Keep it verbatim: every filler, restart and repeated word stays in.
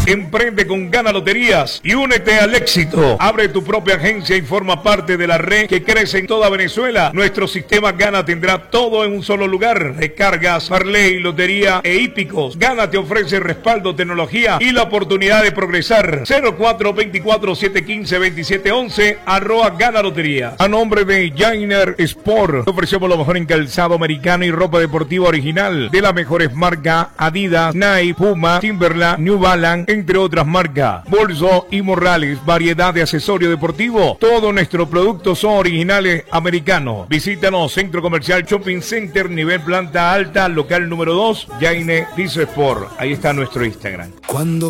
Emprende con Gana Loterías y únete al éxito. Abre tu propia agencia y forma parte de la red que crece en toda Venezuela. Nuestro sistema Gana tendrá todo en un solo lugar. Recargas, parlay, lotería e hípicos. Gana te ofrece respaldo, tecnología y la oportunidad de progresar. cero cuatro veinticuatro, setecientos quince, veintisiete once, arroba Gana Lotería. A nombre de Jainer Sport, ofrecemos lo mejor en calzado americano y ropa deportiva original de las mejores marcas Adidas, Nike, Puma, Timberland, New Balance, entre otras marcas. Bolso y Morrales, variedad de accesorio deportivo. Todos nuestros productos son originales americanos. Visítanos, Centro Comercial Shopping Center, nivel planta alta, local número dos, Jainer Sport. Ahí está nuestro Instagram. Cuando